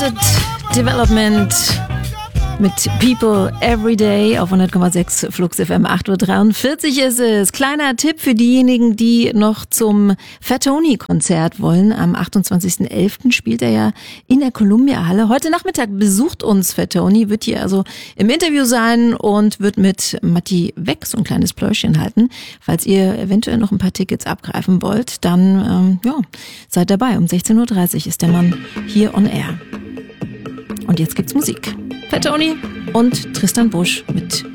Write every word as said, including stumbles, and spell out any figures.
Arrested Development mit People Every Day auf hundert Komma sechs Flux F M. acht Uhr dreiundvierzig ist es. Kleiner Tipp für diejenigen, die noch zum Fat Tony-Konzert wollen. Am achtundzwanzigsten elften spielt er ja in der Columbia-Halle. Heute Nachmittag besucht uns Fat Tony, wird hier also im Interview sein und wird mit Matti Weck so ein kleines Pläuschchen halten. Falls ihr eventuell noch ein paar Tickets abgreifen wollt, dann ähm, ja, seid dabei. Um sechzehn Uhr dreißig ist der Mann hier on air. Und jetzt gibt's Musik. Fat Tony und Tristan Busch mit